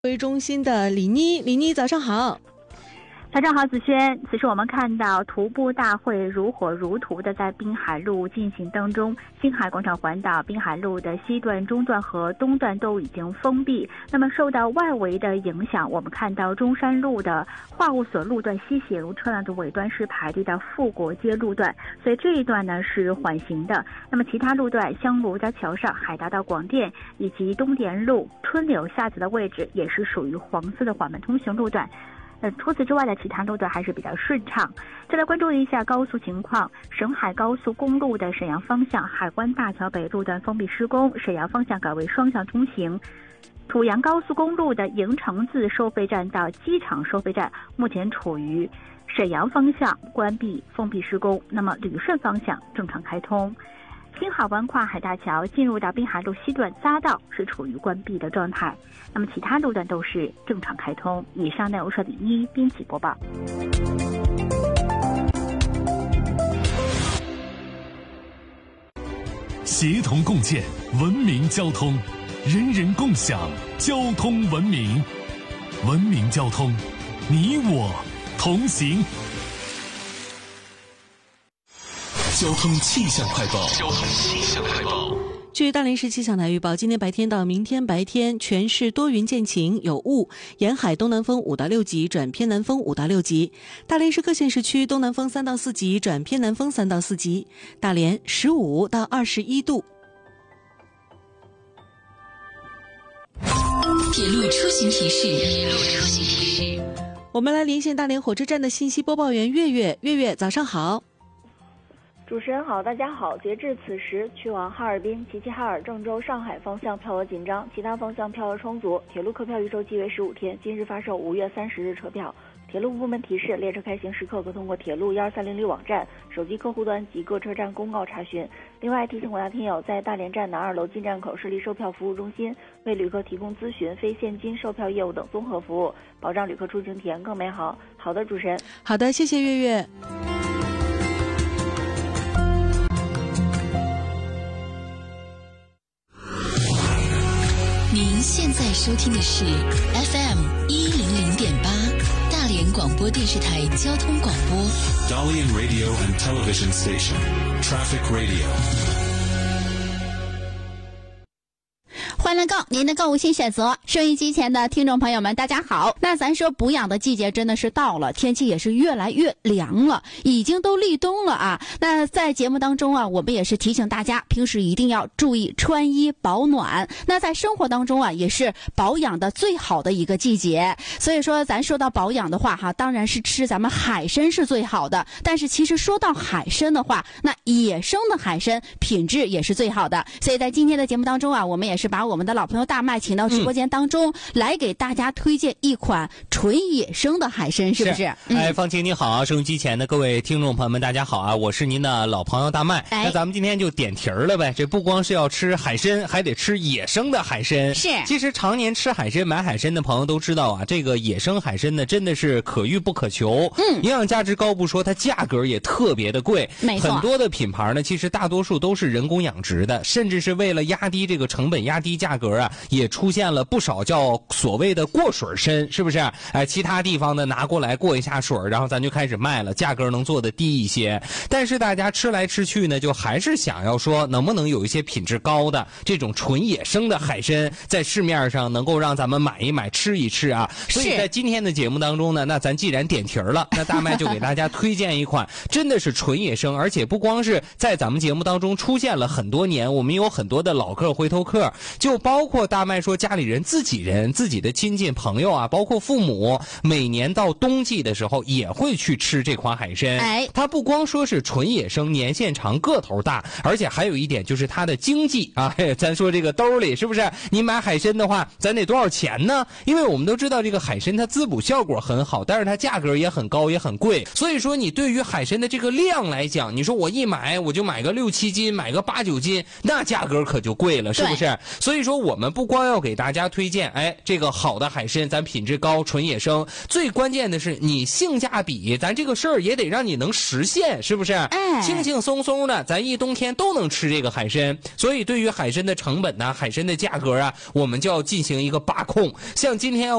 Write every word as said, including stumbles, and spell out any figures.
会中心的李妮，李妮早上好。 早上好，子轩。此时我们看到徒步大会如火如荼的在滨海路进行当中，星海广场环岛滨海路的西段、中段和东段都已经封闭。那么受到外围的影响，我们看到中山路的化物所路段西斜路车辆的尾端是排队到富国街路段，所以这一段呢是缓行的。那么其他路段，香炉在桥上、海达到广电以及东田路春柳下子的位置也是属于黄色的缓慢通行路段。呃，除此之外的其他路段还是比较顺畅。再来关注一下高速情况，沈海高速公路的沈阳方向海关大桥北路段封闭施工，沈阳方向改为双向通行。滁阳高速公路的营城自收费站到机场收费站目前处于沈阳方向关闭封闭施工，那么旅顺方向正常开通。新海湾跨海大桥进入到滨海路西段匝道是处于关闭的状态，那么其他路段都是正常开通。以上内容是李一编辑播报。 协同共建文明交通，人人共享交通文明，文明交通，你我同行。交通气象快报。交通气象快报。 据大连市气象台预报，今天白天到明天白天，全市多云见晴，有雾，沿海东南风五到六级转偏南风五到六级。大连市各县市区东南风三到四级转偏南风三到四级。大连十五到二十一度。 铁路出行提示。铁路出行提示。 我们来连线大连火车站的信息播报员月月，月月早上好。 主持人好，大家好。截至此时，去往哈尔滨、齐齐哈尔、郑州、上海方向票额紧张，其他方向票额充足。铁路客票预售期为十五天，今日发售五月三十日车票。铁路部门提示：列车开行时刻可通过铁路一二三零零网站、手机客户端及各车站公告查询。另外，提醒广大听友，在大连站南二楼进站口设立售票服务中心，为旅客提供咨询、非现金售票业务等综合服务，保障旅客出行体验更美好。好的，主持人。 好的，谢谢月月。 您现在收听的是 F M 一零零点八大连广播电视台交通广播。 Dalian Radio and Television Station, Traffic Radio。 欢乐购，您的购物新选择。收音机前的听众朋友们，大家好。那咱说补养的季节真的是到了，天气也是越来越凉了，已经都立冬了啊。那在节目当中啊，我们也是提醒大家，平时一定要注意穿衣保暖。那在生活当中啊，也是保养的最好的一个季节。所以说，咱说到保养的话哈，当然是吃咱们海参是最好的。但是其实说到海参的话，那野生的海参品质也是最好的。所以在今天的节目当中啊，我们也是把我们的老朋友大麦请到直播间当中、嗯、来给大家推荐一款纯野生的海参，是不是？ 是嗯、哎，方晴你好啊，收音机前的各位听众朋友们，大家好啊，我是您的老朋友大麦。哎、那咱们今天就点题儿了呗，这不光是要吃海参，还得吃野生的海参。 是， 其实常年吃海参、买海参的朋友都知道啊，这个野生海参呢，真的是可遇不可求。嗯，营养价值高不说，它价格也特别的贵。 没错， 很多的品牌呢，其实大多数都是人工养殖的，甚至是为了压低这个成本、压低价格啊，也出现了不少叫所谓的过水参，是不是？哎，其他地方呢拿过来过一下水，然后咱就开始卖了，价格能做的低一些。但是大家吃来吃去呢，就还是想要说，能不能有一些品质高的这种纯野生的海参，在市面上能够让咱们买一买、吃一吃啊。所以在今天的节目当中呢，那咱既然点题儿了，那大麦就给大家推荐一款真的是纯野生，而且不光是在咱们节目当中出现了很多年，我们有很多的老客、回头客，就包括大麦说家里人、自己人、自己的亲戚朋友啊，包括父母，每年到冬季的时候也会去吃这款海参。 哎， 它不光说是纯野生、年限长、个头大，而且还有一点就是它的经济啊。咱说这个兜里是不是？你买海参的话，咱得多少钱呢？因为我们都知道这个海参它滋补效果很好，但是它价格也很高，也很贵。所以说，你对于海参的这个量来讲，你说我一买我就买个六七斤，买个八九斤，那价格可就贵了，是不是？所以说，我们不光要给大家推荐，哎，这个好的海参，咱品质高、纯野野生，最关键的是你性价比，咱这个事儿也得让你能实现，是不是？ 哎， 轻轻松松的，咱一冬天都能吃这个海参。所以对于海参的成本呢、海参的价格啊，我们就要进行一个把控。像今天要